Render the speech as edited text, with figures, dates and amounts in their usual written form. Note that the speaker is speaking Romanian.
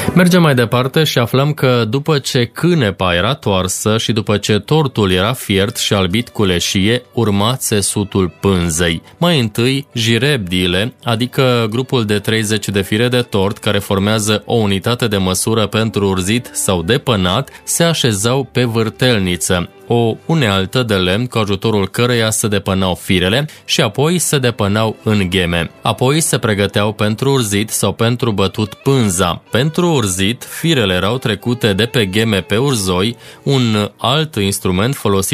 Mergem mai departe și aflăm că după ce cânepa era toarsă și după ce tortul era fiert și albit cu leșie, urma țesutul pânzei. Mai întâi, jirebdiile, adică grupul de 30 de fire de tort care formează o unitate de măsură pentru urzit sau depănat, se așezau pe vârtelniță, o unealtă de lemn cu ajutorul căreia se depănau firele și apoi se depănau în gheme. Apoi se pregăteau pentru urzit sau pentru bătut pânza. Pentru urzit, firele erau trecute de pe gheme pe urzoi, un alt instrument folosit